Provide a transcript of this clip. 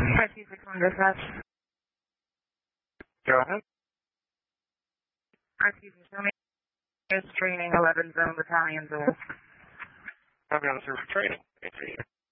561 dispatch. Go ahead. RT-20 is training 11 Zone Battalion Zone. I'm going through for training.